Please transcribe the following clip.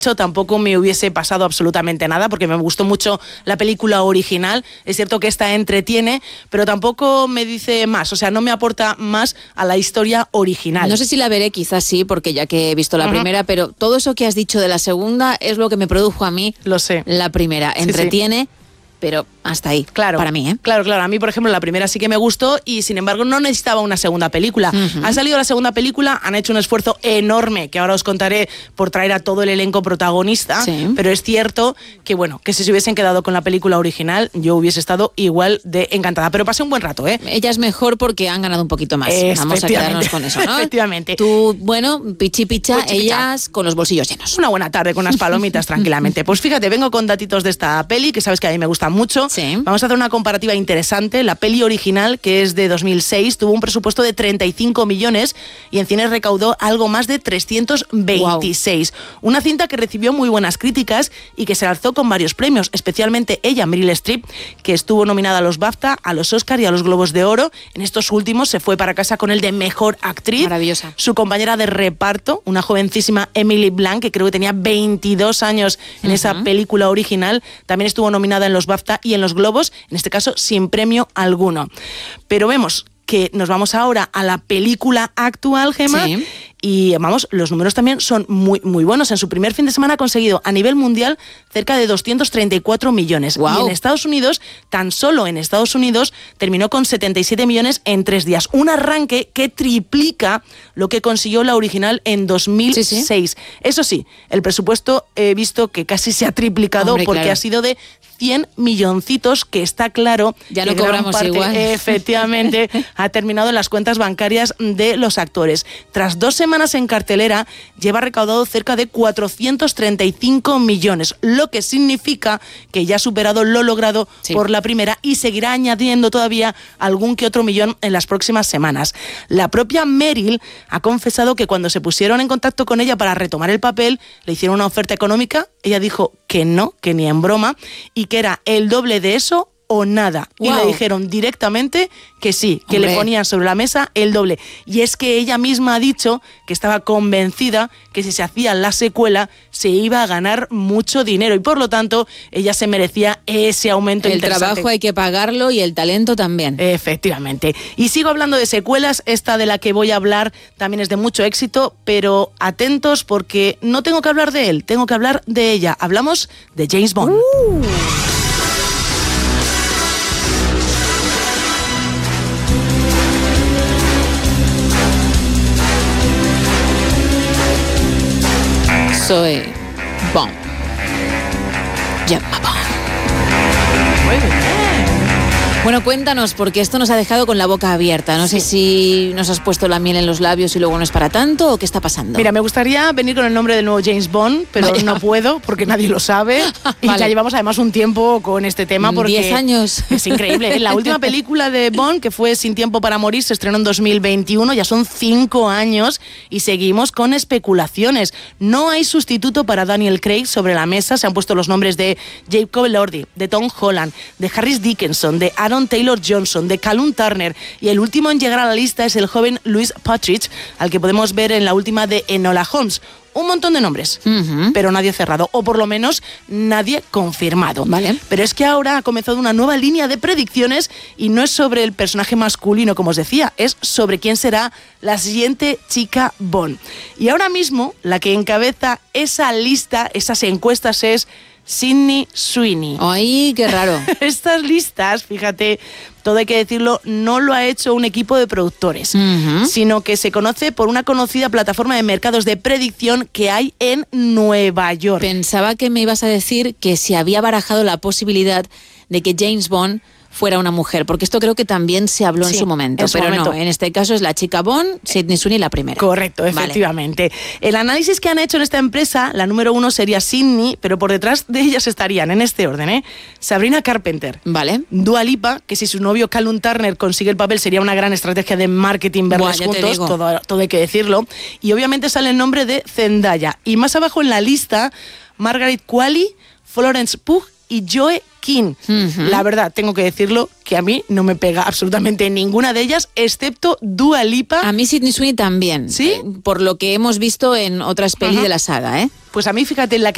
tampoco me hubiese pasado absolutamente nada, porque me gustó mucho la película original. Es cierto que esta entretiene, pero tampoco me dice más, o sea, no me aporta más a la historia original. No sé si la veré, quizás sí, porque ya que he visto la primera, pero todo eso que has dicho de la segunda es lo que me produjo a mí. Lo sé. La primera. Entretiene, pero hasta ahí, claro, para mí, ¿eh? Claro. A mí, por ejemplo, la primera sí que me gustó y, sin embargo, no necesitaba una segunda película. Ha salido la segunda película, han hecho un esfuerzo enorme, que ahora os contaré, por traer a todo el elenco protagonista, pero es cierto que, bueno, que si se hubiesen quedado con la película original, yo hubiese estado igual de encantada. Pero pasé un buen rato, ¿eh? Ella es mejor porque han ganado un poquito más. Vamos a quedarnos con eso, ¿no? Efectivamente. Tú, bueno, pichipicha, ellas con los bolsillos llenos. Una buena tarde con unas palomitas tranquilamente. Pues fíjate, vengo con datitos de esta peli, que sabes que a mí me gusta mucho. Vamos a hacer una comparativa interesante. La peli original, que es de 2006, tuvo un presupuesto de 35 millones y en cines recaudó algo más de 326. Wow. Una cinta que recibió muy buenas críticas y que se alzó con varios premios, especialmente ella, Meryl Streep, que estuvo nominada a los BAFTA, a los Oscar y a los Globos de Oro. En estos últimos se fue para casa con el de Mejor Actriz. Maravillosa. Su compañera de reparto, una jovencísima Emily Blunt, que creo que tenía 22 años en esa película original, también estuvo nominada en los BAFTA y en los Globos, en este caso sin premio alguno. Pero vemos que nos vamos ahora a la película actual, Gemma, y vamos, los números también son muy, muy buenos. En su primer fin de semana ha conseguido a nivel mundial cerca de 234 millones. Wow. Y en Estados Unidos, tan solo en Estados Unidos, terminó con 77 millones en 3 días. Un arranque que triplica lo que consiguió la original en 2006. Eso sí, el presupuesto he visto que casi se ha triplicado. Hombre, porque ha sido de 100 milloncitos, que está claro ya que no cobramos gran parte, igual. Efectivamente, ha terminado en las cuentas bancarias de los actores. Tras 2 semanas en cartelera, lleva recaudado cerca de 435 millones, lo que significa que ya ha superado lo logrado por la primera y seguirá añadiendo todavía algún que otro millón en las próximas semanas. La propia Meryl ha confesado que cuando se pusieron en contacto con ella para retomar el papel, le hicieron una oferta económica. Ella dijo que no, que ni en broma, y que era el doble de eso o nada. Wow. Y le dijeron directamente que sí, que le ponían sobre la mesa el doble. Y es que ella misma ha dicho que estaba convencida que si se hacía la secuela se iba a ganar mucho dinero y por lo tanto ella se merecía ese aumento interesante. El trabajo hay que pagarlo y el talento también. Efectivamente. Y sigo hablando de secuelas. Esta de la que voy a hablar también es de mucho éxito, pero atentos porque no tengo que hablar de él, tengo que hablar de ella. Hablamos de James Bond. Soy Bond. Gemma Bond. Muy bien. Bueno, cuéntanos, porque esto nos ha dejado con la boca abierta. No sé si nos has puesto la miel en los labios y luego no es para tanto, o qué está pasando. Mira, me gustaría venir con el nombre del nuevo James Bond, pero no puedo porque nadie lo sabe. Y ya llevamos además un tiempo con este tema. Porque 10 años. Es increíble. La última película de Bond, que fue Sin tiempo para morir, se estrenó en 2021. Ya son 5 años y seguimos con especulaciones. No hay sustituto para Daniel Craig sobre la mesa. Se han puesto los nombres de Jacob Elordi, de Tom Holland, de Harris Dickinson, de Aaron Taylor-Johnson, de Callum Turner, y el último en llegar a la lista es el joven Louis Partridge, al que podemos ver en la última de Enola Holmes. Un montón de nombres, pero nadie cerrado, o por lo menos nadie confirmado. Vale. Pero es que ahora ha comenzado una nueva línea de predicciones y no es sobre el personaje masculino, como os decía, es sobre quién será la siguiente chica Bond. Y ahora mismo la que encabeza esa lista, esas encuestas, es Sydney Sweeney. ¡Ay, qué raro! Estas listas, fíjate, todo hay que decirlo, no lo ha hecho un equipo de productores, sino que se conoce por una conocida plataforma de mercados de predicción que hay en Nueva York. Pensaba que me ibas a decir que se había barajado la posibilidad de que James Bond fuera una mujer, porque esto creo que también se habló en su momento, no, en este caso es la chica Bond, Sydney Sweeney la primera. Correcto, efectivamente. Vale. El análisis que han hecho en esta empresa, la número 1 sería Sydney, pero por detrás de ellas estarían, en este orden, Sabrina Carpenter, vale, Dua Lipa, que si su novio Callum Turner consigue el papel sería una gran estrategia de marketing verlos juntos, todo hay que decirlo, y obviamente sale el nombre de Zendaya, y más abajo en la lista, Margaret Qualley, Florence Pugh y Joe King. La verdad, tengo que decirlo, que a mí no me pega absolutamente ninguna de ellas, excepto Dua Lipa. A mí Sydney Sweeney también. ¿Sí? Por lo que hemos visto en otras pelis de la saga, Pues a mí, fíjate, la que